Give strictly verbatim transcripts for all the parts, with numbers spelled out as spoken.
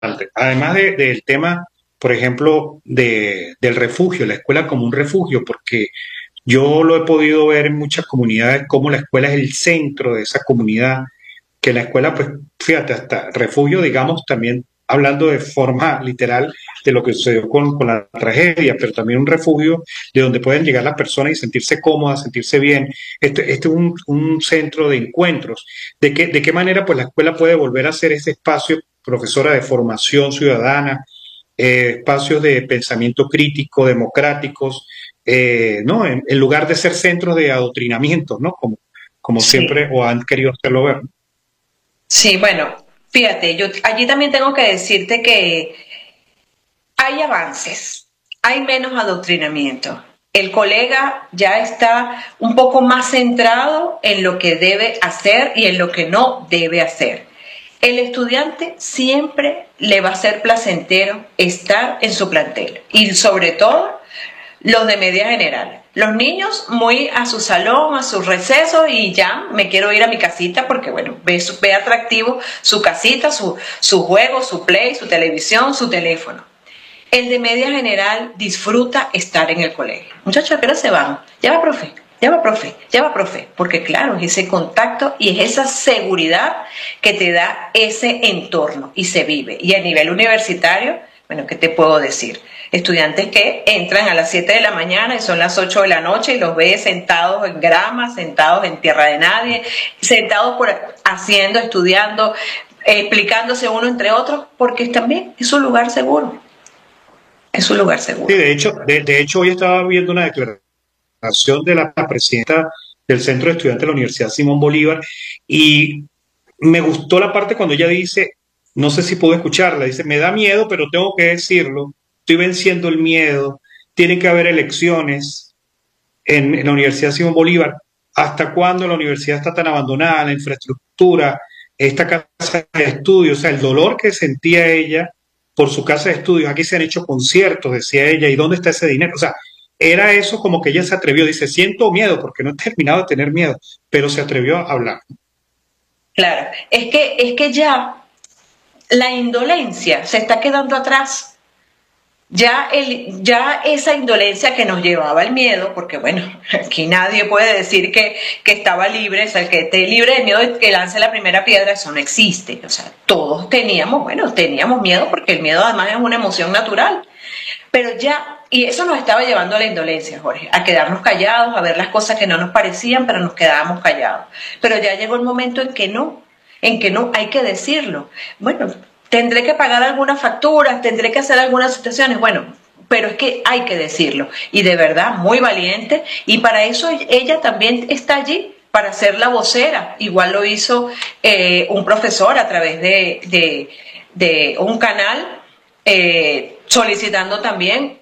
Además de- del tema, por ejemplo, de, del refugio, la escuela como un refugio, porque yo lo he podido ver en muchas comunidades, como la escuela es el centro de esa comunidad, que la escuela, pues, fíjate, hasta refugio, digamos, también hablando de forma literal de lo que sucedió con, con la tragedia, pero también un refugio de donde pueden llegar las personas y sentirse cómodas, sentirse bien. Este, este es un, un centro de encuentros. ¿De qué, de qué manera, pues, la escuela puede volver a ser ese espacio, profesora, de formación ciudadana, eh, espacios de pensamiento crítico, democráticos, eh, ¿no? En, en, lugar de ser centros de adoctrinamiento, ¿no? Como, como Sí, siempre o han querido hacerlo ver. sí, bueno, fíjate, yo allí también tengo que decirte que hay avances, hay menos adoctrinamiento. El colega ya está un poco más centrado en lo que debe hacer y en lo que no debe hacer. El estudiante siempre le va a ser placentero estar en su plantel y sobre todo los de media general. Los niños muy a su salón, a sus recesos y ya me quiero ir a mi casita porque, bueno, ve, ve atractivo su casita, su, su juego, su play, su televisión, su teléfono. El de media general disfruta estar en el colegio. Muchachos, ¿a qué hora se van? Ya va, profe, ya va, profe, ya va, profe. Porque claro, es ese contacto y es esa seguridad que te da ese entorno y se vive. Y a nivel universitario, bueno, ¿qué te puedo decir? Estudiantes que entran a las siete de la mañana y son las ocho de la noche y los ves sentados en grama, sentados en tierra de nadie, sentados por haciendo, estudiando, eh, explicándose uno entre otros, porque también es un lugar seguro. Es un lugar Sí, seguro. de hecho, de, de hecho, hoy estaba viendo una declaración de la presidenta del Centro de Estudiantes de la Universidad Simón Bolívar y me gustó la parte cuando ella dice, no sé si puedo escucharla, dice, me da miedo, pero tengo que decirlo, estoy venciendo el miedo, tiene que haber elecciones en, en la Universidad Simón Bolívar. ¿Hasta cuándo la universidad está tan abandonada, la infraestructura, esta casa de estudios, o sea, el dolor que sentía ella por su casa de estudios? Aquí se han hecho conciertos, decía ella, ¿y dónde está ese dinero? O sea, era eso como que ella se atrevió, dice, siento miedo, porque no he terminado de tener miedo, pero se atrevió a hablar. Claro, es que, es que ya la indolencia se está quedando atrás. Ya, el, ya esa indolencia que nos llevaba al miedo, porque bueno, aquí nadie puede decir que, que estaba libre, o sea, el que esté libre de miedo y que lance la primera piedra, eso no existe. O sea, todos teníamos, bueno, teníamos miedo porque el miedo además es una emoción natural. Pero ya, y eso nos estaba llevando a la indolencia, Jorge, a quedarnos callados, a ver las cosas que no nos parecían, pero nos quedábamos callados. Pero ya llegó el momento en que no, en que no hay que decirlo. Bueno, tendré que pagar algunas facturas, tendré que hacer algunas situaciones, bueno, pero es que hay que decirlo. Y de verdad, muy valiente, y para eso ella también está allí, para ser la vocera. Igual lo hizo eh, un profesor a través de, de, de un canal eh, solicitando también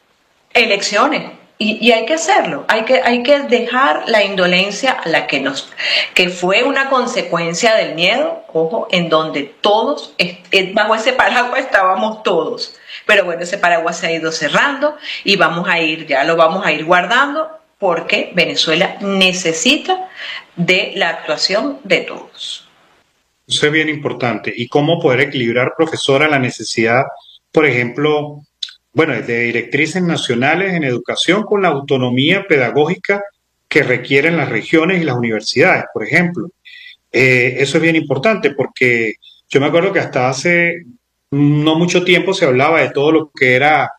elecciones. Y, y hay que hacerlo, hay que, hay que dejar la indolencia a la que nos, que fue una consecuencia del miedo, ojo, en donde todos, bajo ese paraguas estábamos todos. Pero bueno, ese paraguas se ha ido cerrando y vamos a ir, ya lo vamos a ir guardando porque Venezuela necesita de la actuación de todos. Eso es bien importante. ¿Y cómo poder equilibrar, profesora, la necesidad, por ejemplo, bueno, de directrices nacionales en educación con la autonomía pedagógica que requieren las regiones y las universidades, por ejemplo? Eh, eso es bien importante porque yo me acuerdo que hasta hace no mucho tiempo se hablaba de todo lo que era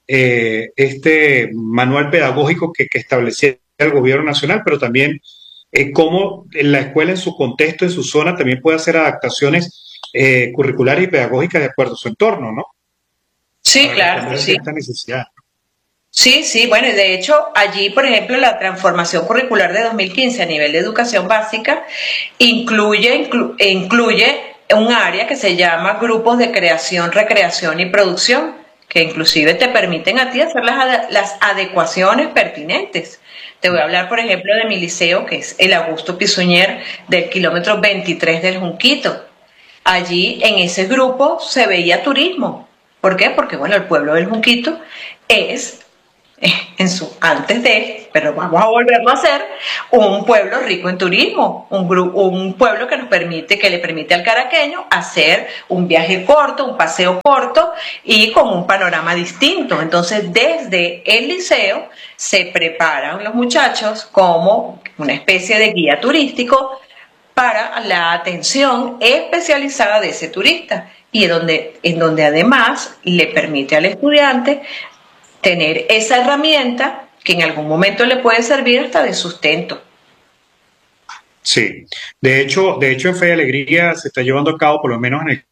eh, este manual pedagógico que, que establecía el gobierno nacional, pero también eh, cómo la escuela en su contexto, en su zona, también puede hacer adaptaciones eh, curriculares y pedagógicas de acuerdo a su entorno, ¿no? Sí, Para claro, responder ante sí. esta necesidad. Sí, sí, bueno, y de hecho allí, por ejemplo, la transformación curricular de dos mil quince a nivel de educación básica incluye, inclu, incluye un área que se llama grupos de creación, recreación y producción, que inclusive te permiten a ti hacer las, las adecuaciones pertinentes. Te voy a hablar, por ejemplo, de mi liceo, que es el Augusto Pizuñer del kilómetro veintitrés del Junquito. Allí, en ese grupo, se veía turismo. ¿Por qué? Porque, bueno, el pueblo del Junquito es en su, antes de, pero vamos a volverlo a hacer, un pueblo rico en turismo, un, grupo, un pueblo que nos permite, que le permite al caraqueño hacer un viaje corto, un paseo corto y con un panorama distinto. Entonces, desde el liceo se preparan los muchachos como una especie de guía turístico para la atención especializada de ese turista y en donde, en donde además le permite al estudiante tener esa herramienta que en algún momento le puede servir hasta de sustento. Sí, de hecho, de hecho en Fe y Alegría se está llevando a cabo, por lo menos en el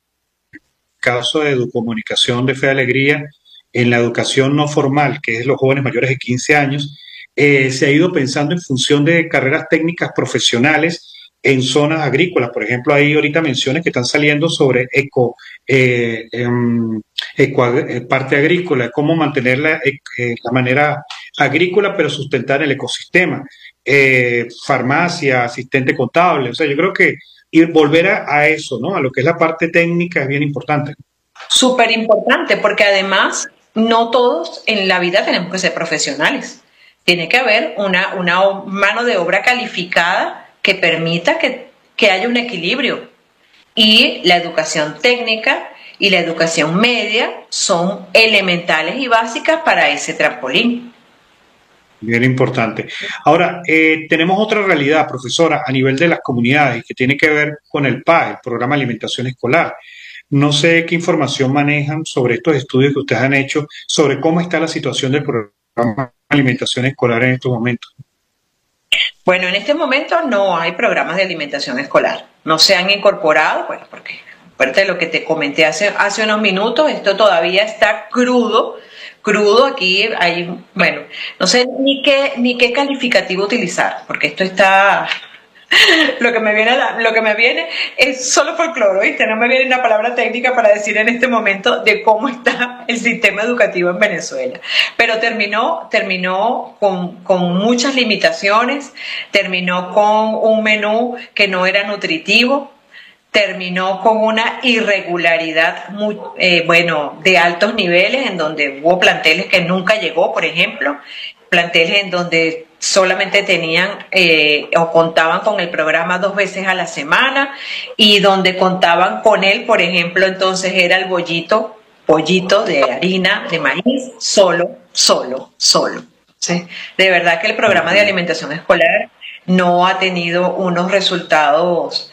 caso de Educomunicación de Fe y Alegría, en la educación no formal, que es los jóvenes mayores de quince años, eh, se ha ido pensando en función de carreras técnicas profesionales en zonas agrícolas. Por ejemplo, hay ahorita menciones que están saliendo sobre eco, eh, em, eco eh, parte agrícola, cómo mantener la, eh, la manera agrícola pero sustentar el ecosistema. Eh, farmacia, asistente contable, o sea, yo creo que ir volver a, a eso, ¿no? A lo que es la parte técnica es bien importante. Súper importante, porque además no todos en la vida tenemos que ser profesionales. Tiene que haber una, una mano de obra calificada que permita que, que haya un equilibrio. Y la educación técnica y la educación media son elementales y básicas para ese trampolín. Bien importante. Ahora, eh, tenemos otra realidad, profesora, a nivel de las comunidades, que tiene que ver con el P A E, el Programa de Alimentación Escolar. No sé qué información manejan sobre estos estudios que ustedes han hecho, sobre cómo está la situación del programa de alimentación escolar en estos momentos. Bueno, en este momento no hay programas de alimentación escolar. No se han incorporado, bueno, porque aparte de lo que te comenté hace, hace unos minutos, esto todavía está crudo. Crudo aquí hay, bueno, no sé ni qué, ni qué calificativo utilizar, porque esto está... Lo que me viene, lo que me viene es solo folclore, ¿viste? No me viene una palabra técnica para decir en este momento de cómo está el sistema educativo en Venezuela. Pero terminó, terminó con, con muchas limitaciones, terminó con un menú que no era nutritivo, terminó con una irregularidad muy, eh, bueno, de altos niveles, en donde hubo planteles que nunca llegó, por ejemplo, planteles en donde solamente tenían eh, o contaban con el programa dos veces a la semana y donde contaban con él, por ejemplo, entonces era el bollito, pollito de harina, de maíz, solo, solo, solo. ¿Sí? De verdad que el programa de alimentación escolar no ha tenido unos resultados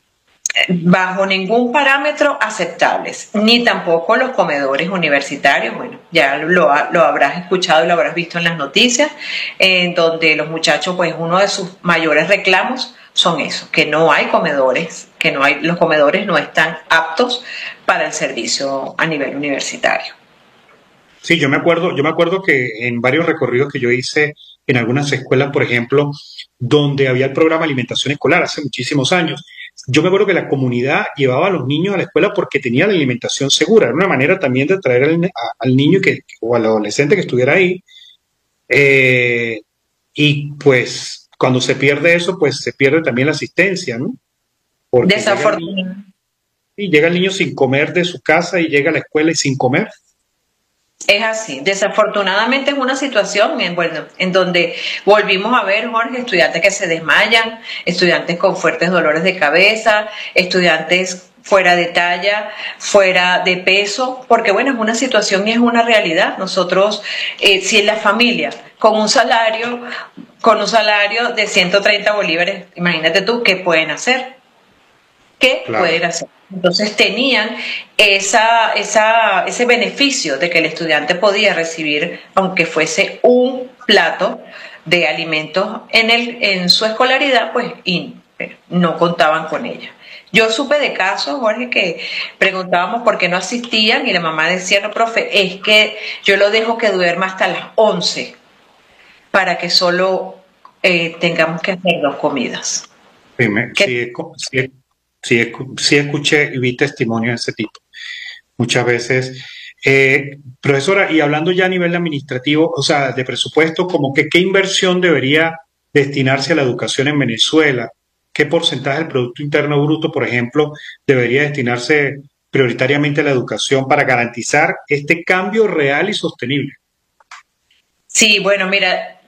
bajo ningún parámetro aceptables, ni tampoco los comedores universitarios. Bueno, ya lo, lo habrás escuchado y lo habrás visto en las noticias, en donde los muchachos, pues uno de sus mayores reclamos son eso, que no hay comedores, que no hay, los comedores no están aptos para el servicio a nivel universitario. Sí, yo me acuerdo, yo me acuerdo que en varios recorridos que yo hice en algunas escuelas, por ejemplo, donde había el programa de alimentación escolar hace muchísimos años, yo me acuerdo que la comunidad llevaba a los niños a la escuela porque tenía la alimentación segura. Era una manera también de atraer al, a, al niño que, o al adolescente que estuviera ahí. Eh, y pues cuando se pierde eso, pues se pierde también la asistencia, ¿no? Porque desafortunadamente. Y llega el niño sin comer de su casa y llega a la escuela y sin comer. Es así. Desafortunadamente es una situación en, bueno, en donde volvimos a ver, Jorge, estudiantes que se desmayan, estudiantes con fuertes dolores de cabeza, estudiantes fuera de talla, fuera de peso, porque bueno, es una situación y es una realidad. Nosotros, eh, si en la familia, con un salario, con un salario de ciento treinta bolívares, imagínate tú, ¿qué pueden hacer? ¿Qué claro. pueden hacer? Entonces tenían esa, esa, ese beneficio de que el estudiante podía recibir, aunque fuese un plato de alimentos en, el, en su escolaridad, pues y no contaban con ella. Yo supe de casos, Jorge, que preguntábamos por qué no asistían y la mamá decía, no, profe, es que yo lo dejo que duerma hasta las once para que solo eh, tengamos que hacer dos comidas. Sí, me, sí, sí, sí, sí escuché y vi testimonios de ese tipo muchas veces. Eh, profesora, y hablando ya a nivel administrativo, o sea, de presupuesto, como que qué inversión debería destinarse a la educación en Venezuela, qué porcentaje del Producto Interno Bruto, por ejemplo, debería destinarse prioritariamente a la educación para garantizar este cambio real y sostenible. Sí, bueno, mira,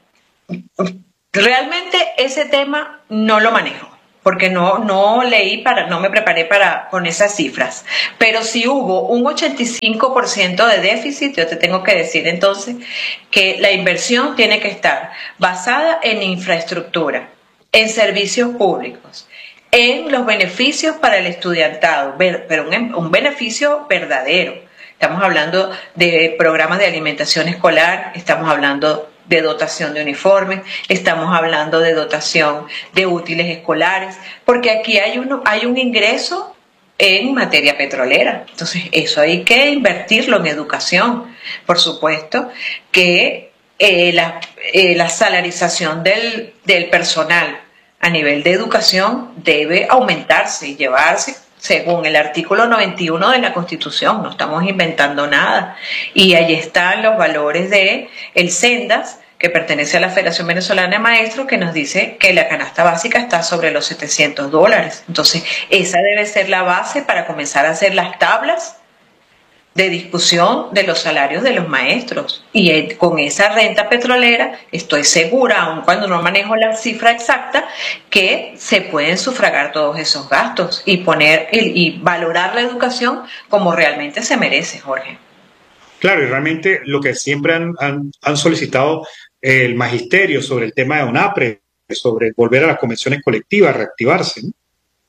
realmente ese tema no lo manejo, porque no, no leí para, no me preparé para con esas cifras. Pero si hubo un ochenta y cinco por ciento de déficit, yo te tengo que decir entonces que la inversión tiene que estar basada en infraestructura, en servicios públicos, en los beneficios para el estudiantado, pero un, un beneficio verdadero. Estamos hablando de programas de alimentación escolar, estamos hablando de dotación de uniformes, estamos hablando de dotación de útiles escolares, porque aquí hay, uno, hay un ingreso en materia petrolera. Entonces, eso hay que invertirlo en educación. Por supuesto que eh, la, eh, la salarización del, del personal a nivel de educación debe aumentarse y llevarse según el artículo noventa y uno de la Constitución, no estamos inventando nada. Y allí están los valores de el Sendas, que pertenece a la Federación Venezolana de Maestros, que nos dice que la canasta básica está sobre los setecientos dólares. Entonces, esa debe ser la base para comenzar a hacer las tablas de discusión de los salarios de los maestros. Y con esa renta petrolera estoy segura, aun cuando no manejo la cifra exacta, que se pueden sufragar todos esos gastos y poner y, y valorar la educación como realmente se merece, Jorge. Claro, y realmente lo que siempre han, han, han solicitado el magisterio sobre el tema de UNAPRE, sobre volver a las convenciones colectivas, reactivarse, ¿no?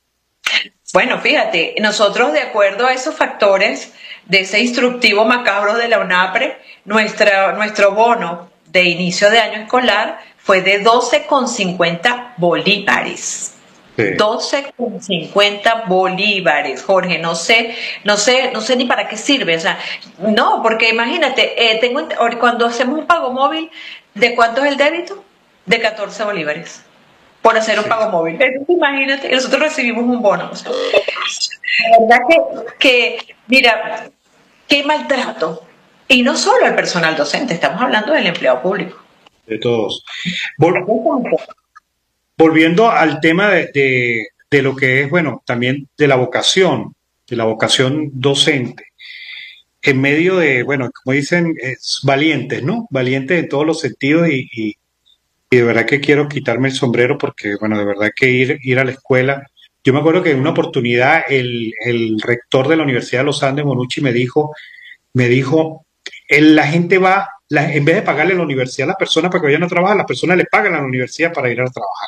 Bueno, fíjate, nosotros de acuerdo a esos factores de ese instructivo macabro de la UNAPRE, nuestra, nuestro bono de inicio de año escolar fue de doce con cincuenta bolívares. Sí. doce con cincuenta bolívares, Jorge, no sé, no sé, no sé ni para qué sirve, o sea, no, porque imagínate, eh, tengo, cuando hacemos un pago móvil, ¿de cuánto es el débito? De catorce bolívares. Por hacer un sí. pago móvil. Imagínate, nosotros recibimos un bono. O sea, la verdad que, que, mira, qué maltrato. Y no solo al personal docente, estamos hablando del empleado público. De todos. Vol Volviendo al tema de, de, de lo que es, bueno, también de la vocación, de la vocación docente. En medio de, bueno, como dicen, es valientes, ¿no? Valientes en todos los sentidos y, y Y de verdad que quiero quitarme el sombrero porque, bueno, de verdad que ir, ir a la escuela. Yo me acuerdo que en una oportunidad el, el rector de la Universidad de los Andes, Monucci, me dijo, me dijo, el, la gente va, la, en vez de pagarle a la universidad a las personas para que vayan a trabajar, las personas le pagan a la universidad para ir a trabajar.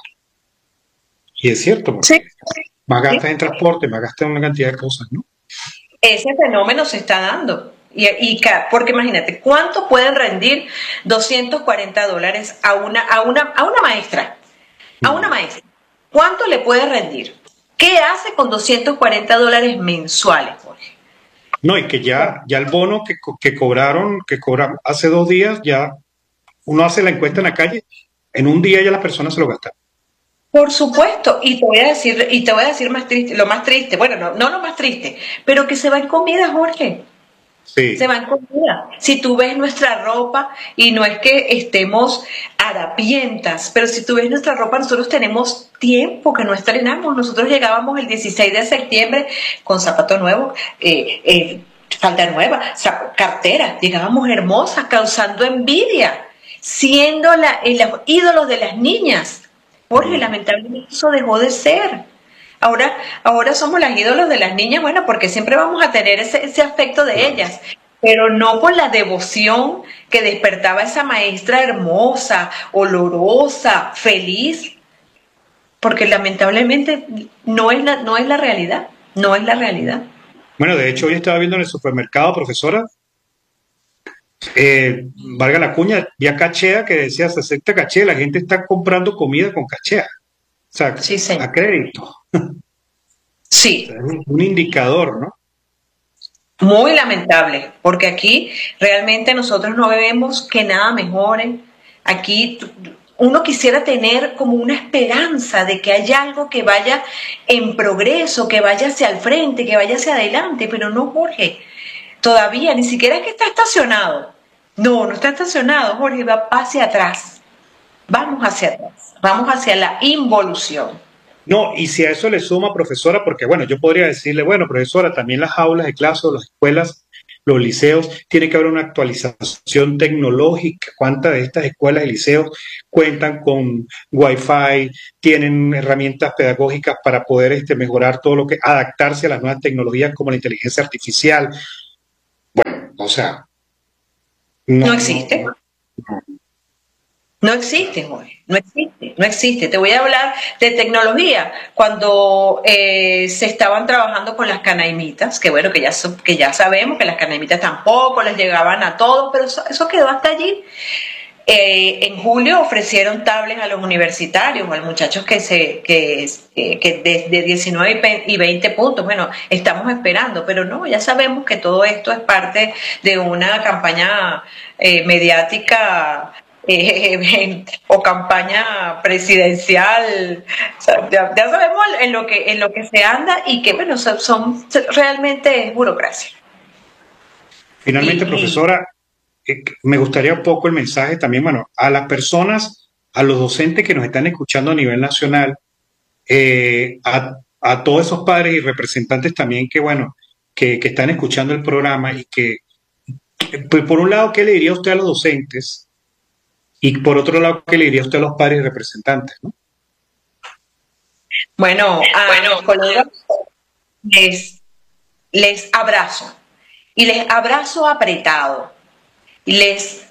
Y es cierto, porque sí. más gastas sí. en transporte, más gastas en una cantidad de cosas, ¿no? Ese fenómeno se está dando. Y, y, porque imagínate, ¿cuánto pueden rendir doscientos cuarenta dólares a una, a, una, a una maestra? A una maestra. ¿Cuánto le puede rendir? ¿Qué hace con doscientos cuarenta dólares mensuales, Jorge? No, y que ya, ya el bono que, que cobraron, que cobraron hace dos días, ya uno hace la encuesta en la calle, en un día ya las personas se lo gastan. Por supuesto, y te voy a decir, y te voy a decir más triste, lo más triste, bueno, no, no lo más triste, pero que se va en comida, Jorge. Sí. Se va en comida. Si tú ves nuestra ropa, y no es que estemos harapientas, pero si tú ves nuestra ropa, nosotros tenemos tiempo que no estrenamos. Nosotros llegábamos el dieciséis de septiembre con zapato nuevo, eh, eh, falda nueva, cartera, llegábamos hermosas, causando envidia, siendo la, eh, los ídolos de las niñas. Jorge, lamentablemente eso dejó de ser. Ahora, ahora somos las ídolos de las niñas, bueno, porque siempre vamos a tener ese, ese aspecto de ellas, pero no con la devoción que despertaba esa maestra hermosa, olorosa, feliz, porque lamentablemente no es la, no es la realidad, no es la realidad. Bueno, de hecho hoy estaba viendo en el supermercado, profesora, eh, valga la cuña, ya cachea que decía se acepta cachea, la gente está comprando comida con cachea, o sea, sí, a crédito. Sí. Un indicador, ¿no? Muy lamentable, porque aquí realmente nosotros no vemos que nada mejore. Aquí uno quisiera tener como una esperanza de que haya algo que vaya en progreso, que vaya hacia el frente, que vaya hacia adelante, pero no, Jorge. Todavía ni siquiera es que está estacionado. No, no está estacionado, Jorge, va hacia atrás. Vamos hacia atrás, vamos hacia la involución. No, y si a eso le suma, profesora, porque bueno, yo podría decirle, bueno, profesora, también las aulas de clase o las escuelas los liceos, tiene que haber una actualización tecnológica. ¿Cuántas de estas escuelas y liceos cuentan con Wi-Fi, tienen herramientas pedagógicas para poder este, mejorar todo lo que, adaptarse a las nuevas tecnologías como la inteligencia artificial? Bueno, o sea, no, No no, existe. no. No existe, Jorge, no existe, no existe. Te voy a hablar de tecnología. Cuando eh, se estaban trabajando con las canaimitas, que bueno, que ya, que ya sabemos que las canaimitas tampoco les llegaban a todos, pero eso, eso quedó hasta allí. Eh, en julio ofrecieron tablets a los universitarios, a los muchachos que se que, que de, de diecinueve y veinte puntos. Bueno, estamos esperando, pero no, ya sabemos que todo esto es parte de una campaña eh, mediática eh, o campaña presidencial. O sea, ya, ya sabemos en lo que en lo que se anda y que bueno, son, son realmente es burocracia. Finalmente, Y, profesora, eh, me gustaría un poco el mensaje también, bueno, a las personas, a los docentes que nos están escuchando a nivel nacional, eh, a, a todos esos padres y representantes también que, bueno, que, que están escuchando el programa y que, que, pues, por un lado, ¿qué le diría usted a los docentes? Y por otro lado, ¿qué le diría usted a los padres y representantes, ¿no? bueno, a Bueno, mis colegas les, les abrazo y les abrazo apretado. Les,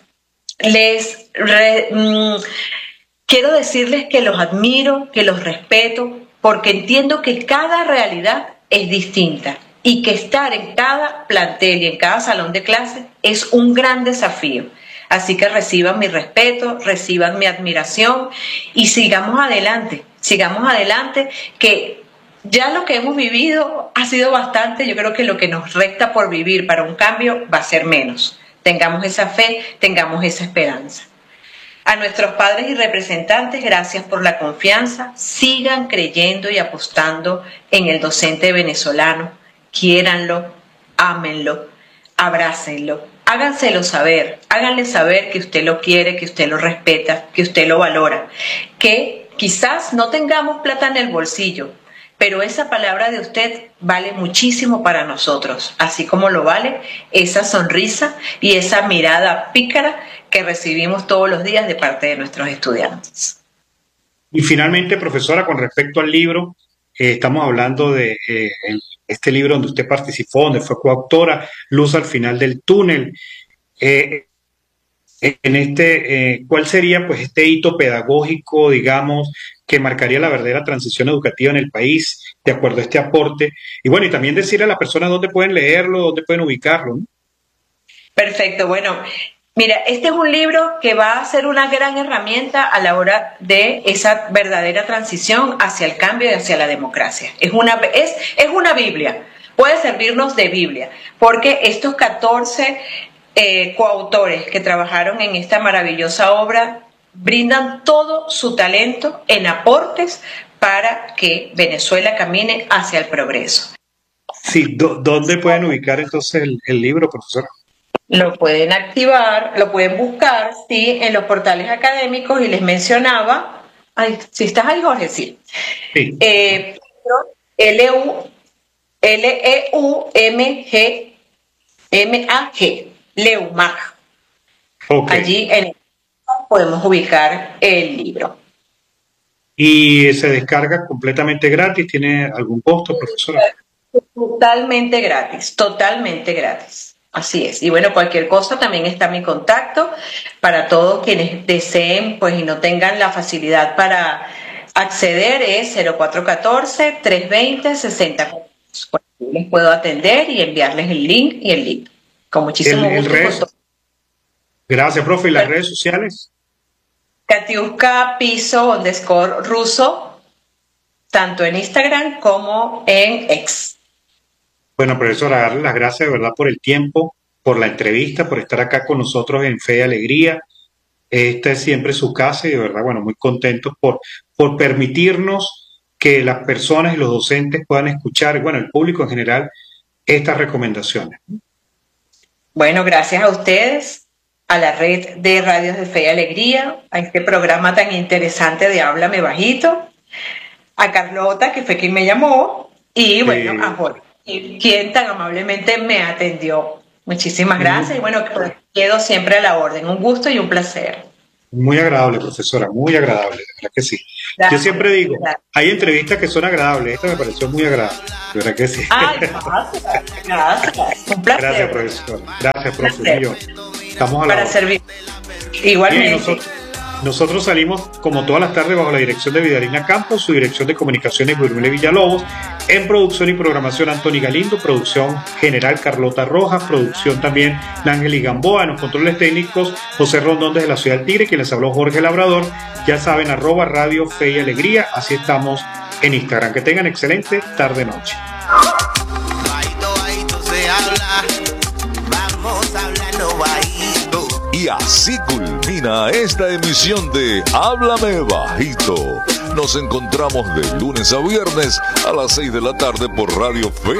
les re, mmm, quiero decirles que los admiro, que los respeto, porque entiendo que cada realidad es distinta y que estar en cada plantel y en cada salón de clase es un gran desafío. Así que reciban mi respeto, reciban mi admiración y sigamos adelante, sigamos adelante, que ya lo que hemos vivido ha sido bastante. Yo creo que lo que nos resta por vivir para un cambio va a ser menos. Tengamos esa fe, tengamos esa esperanza. A nuestros padres y representantes, gracias por la confianza. Sigan creyendo y apostando en el docente venezolano. Quiéranlo, ámenlo, abrácenlo, háganselo saber, háganle saber que usted lo quiere, que usted lo respeta, que usted lo valora, que quizás no tengamos plata en el bolsillo, pero esa palabra de usted vale muchísimo para nosotros, así como lo vale esa sonrisa y esa mirada pícara que recibimos todos los días de parte de nuestros estudiantes. Y finalmente, profesora, con respecto al libro, eh, estamos hablando de eh, el, este libro donde usted participó, donde fue coautora, Luz al final del túnel. Eh, en este, eh, ¿cuál sería pues este hito pedagógico, digamos, que marcaría la verdadera transición educativa en el país, de acuerdo a este aporte? Y bueno, y también decirle a las personas dónde pueden leerlo, dónde pueden ubicarlo, ¿no? Perfecto, bueno, mira, este es un libro que va a ser una gran herramienta a la hora de esa verdadera transición hacia el cambio y hacia la democracia. Es una, es, es una Biblia, puede servirnos de Biblia, porque estos catorce eh, coautores que trabajaron en esta maravillosa obra brindan todo su talento en aportes para que Venezuela camine hacia el progreso. Sí, do, ¿dónde pueden ubicar entonces el, el libro, profesora? Lo pueden activar, lo pueden buscar, sí, en los portales académicos, y les mencionaba, ay, si estás ahí, Jorge, sí. Sí. Eh, L E U M G M A G, Leumag. Okay. Allí en el podemos ubicar el libro. ¿Y se descarga completamente gratis? ¿Tiene algún costo, profesora? Totalmente gratis, totalmente gratis. Así es. Y bueno, cualquier cosa, también está mi contacto para todos quienes deseen, pues, y no tengan la facilidad para acceder, es cero cuatro uno cuatro, tres dos cero, seis cero cuatro. Les puedo atender y enviarles el link y el link. Con muchísimo el, el gusto. redes... Gracias, profe. ¿Y las redes sociales? Katiuska Piso underscore ruso, tanto en Instagram como en X. Bueno, profesora, darle las gracias de verdad por el tiempo, por la entrevista, por estar acá con nosotros en Fe y Alegría. Esta es siempre su casa y de verdad, bueno, muy contentos por, por permitirnos que las personas y los docentes puedan escuchar, bueno, el público en general, estas recomendaciones. Bueno, gracias a ustedes, a la red de radios de Fe y Alegría, a este programa tan interesante de Háblame Bajito, a Carlota, que fue quien me llamó, y bueno, eh... a Jorge, quien tan amablemente me atendió Muchísimas gracias y bueno, quedo siempre a la orden. Un gusto y un placer. Muy agradable, profesora, muy agradable, de verdad que sí. Gracias, Yo siempre digo, gracias. hay entrevistas que son agradables, esta me pareció muy agradable, de verdad que sí. Ay, gracias, gracias. Un placer. Gracias, profesora. Gracias, profe. Mío. Estamos a la Para hora. servir. Igualmente. Bien, nosotros, nosotros salimos como todas las tardes bajo la dirección de Vidalina Campos, su dirección de comunicaciones Guillermo Villalobos, en producción y programación Anthony Galindo, producción general Carlota Rojas, producción también Ángel y Gamboa, en los controles técnicos José Rondón desde la ciudad del Tigre, quien les habló Jorge Labrador. Ya saben, arroba Radio Fe y Alegría, así estamos en Instagram. Que tengan excelente tarde-noche. Y así culmina esta emisión de Háblame Bajito. Nos encontramos de lunes a viernes a las seis de la tarde por Radio Fe